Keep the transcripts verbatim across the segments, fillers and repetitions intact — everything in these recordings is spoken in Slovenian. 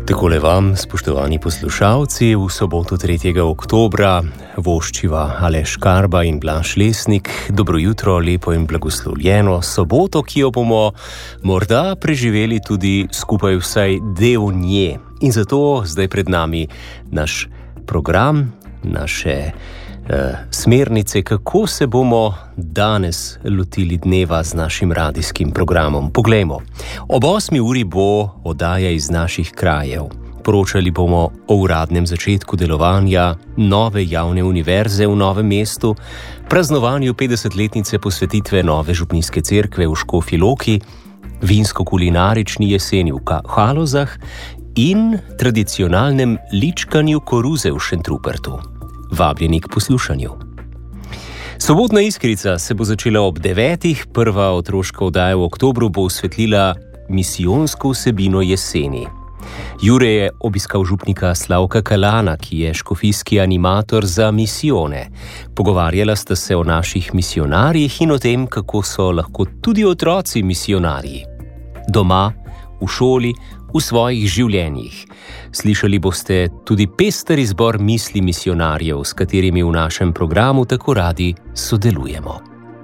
Takole vam, spoštovani poslušalci, v soboto tretjega oktobra voščiva Aleš Karba in Blaž Lesnik. Dobro jutro, lepo in blagoslovljeno soboto, ki jo bomo morda preživeli tudi skupaj vsaj del nje. In zato zdaj pred nami naš program, naše eh, smernice, kako se bomo danes lotili dneva z našim radijskim programom. Poglejmo, ob osmi uri bo oddaja iz naših krajev. Poročali bomo o uradnem začetku delovanja nove javne univerze v Novem mestu, praznovanju petdesetletnice posvetitve nove župnijske cerkve v Škofji Loki, vinsko-kulinarični jeseni v Halozah in tradicionalnem ličkanju koruze v Šentrupertu. Vabljeni k poslušanju. Sobotna iskrica se bo začela ob devetih, prva otroška oddaja v oktobru bo osvetlila misijonsko vsebino jeseni. Jure je obiskal župnika Slavka Kalana, ki je škofijski animator za misijone. Pogovarjala sta se o naših misionarjih in o tem, kako so lahko tudi otroci misionarji. Doma, v šoli, v svojih življenjih. Slišali boste tudi pester izbor misli misionarjev, s katerimi v našem programu tako radi sodelujemo.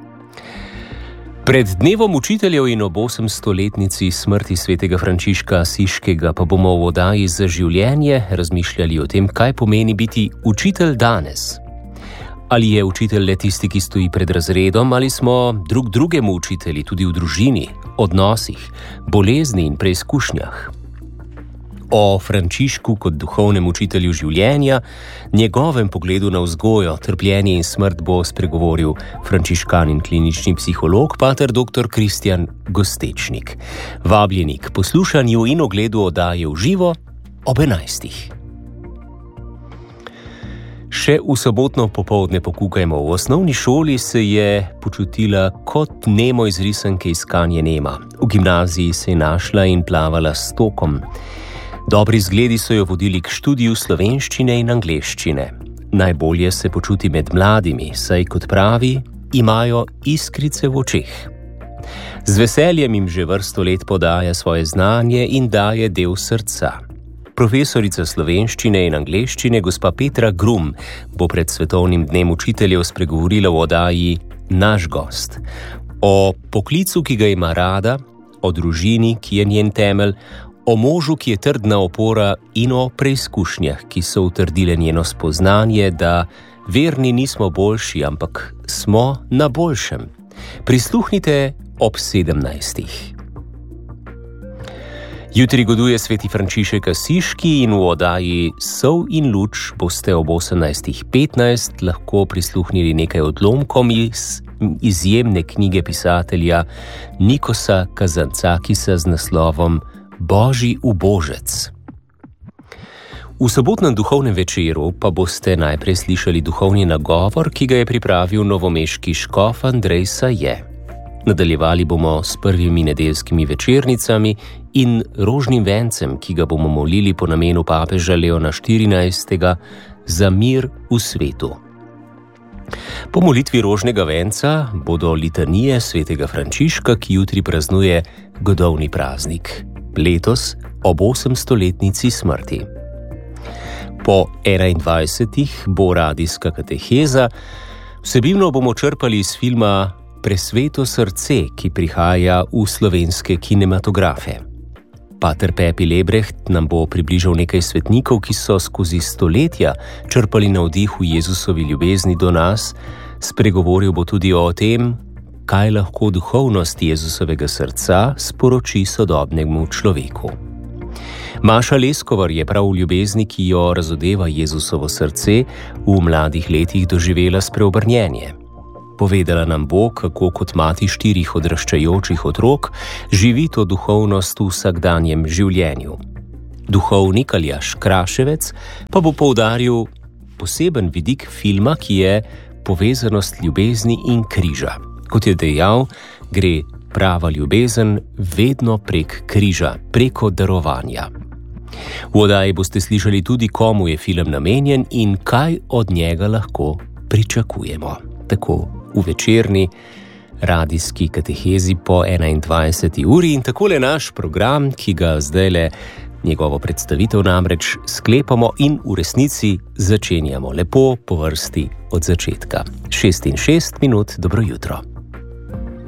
Pred dnevom učiteljev in ob osemstoletnici smrti svetega Frančiška Asiškega pa bomo v oddaji za življenje razmišljali o tem, kaj pomeni biti učitelj danes. Ali je učitelj le tisti, ki stoji pred razredom, ali smo drug drugemu učitelji tudi v družini, odnosih, bolezni in preizkušnjah. O Frančišku kot duhovnem učitelju življenja, njegovem pogledu na vzgojo, trpljenje in smrt bo spregovoril frančiškan in klinični psiholog, pater doktor Kristjan Gostečnik. Vabljeni k poslušanju in ogledu oddaje v živo ob enajstih. Še v sobotno popoldne pokukajmo. V osnovni šoli se je počutila kot nemo iz risanke Iskanje Nema. V gimnaziji se je našla in plavala s tokom. Dobri zgledi so jo vodili k študiju slovenščine in angleščine. Najbolje se počuti med mladimi, saj kot pravi, imajo iskrice v očeh. Z veseljem jim že vrsto let podaja svoje znanje in daje del srca. Profesorica slovenščine in angleščine, gospa Petra Grum, bo pred svetovnim dnem učiteljev spregovorila v oddaji Naš gost. O poklicu, ki ga ima rada, o družini, ki je njen temelj, o možu, ki je trdna opora in o preizkušnjah, ki so utrdile njeno spoznanje, da verni nismo boljši, ampak smo na boljšem. Prisluhnite ob sedemnajstih. Jutri goduje sveti Frančišek Asiški in v oddaji Sol in luč boste ob osemnajstih petnajst lahko prisluhnili nekaj odlomkom iz izjemne knjige pisatelja Nikosa Kazancakisa z naslovom Božji ubožec. V sobotnem duhovnem večeru pa boste najprej slišali duhovni nagovor, ki ga je pripravil novomeški škof Andrej Saje. Nadaljevali bomo s prvimi nedeljskimi večernicami in rožnim vencem, ki ga bomo molili po namenu papeža Leona štirinajstega za mir v svetu. Po molitvi rožnega venca bodo litanije svetega Frančiška, ki jutri praznuje godovni praznik. Letos ob osemstoletnici smrti. Po enaindvajsetih bo radijska kateheza. Vsebino bomo črpali iz filma Presveto srce, ki prihaja v slovenske kinematografe. Pater Pepi Lebrecht nam bo približal nekaj svetnikov, ki so skozi stoletja črpali navdih v Jezusovi ljubezni do nas. Spregovoril bo tudi o tem, kaj lahko duhovnost Jezusovega srca sporoči sodobnemu človeku. Maša Leskovar je prav v ljubezni, ki jo razodeva Jezusovo srce, v mladih letih doživela spreobrnjenje. Povedala nam bo, kako kot mati štirih odraščajočih otrok živi to duhovnost v vsakdanjem življenju. Duhovnik Aljaž Kraševec pa bo poudaril poseben vidik filma, ki je povezanost ljubezni in križa. Kot je dejal, gre prava ljubezen vedno prek križa, preko darovanja. V oddaji boste slišali tudi, komu je film namenjen in kaj od njega lahko pričakujemo. Tako v večerni radijski katehezi po enaindvajseti uri in takole naš program, ki ga zdajle Njegovo predstavitev namreč sklepamo in v resnici začenjamo lepo po vrsti od začetka. šest in šest minut, dobro jutro.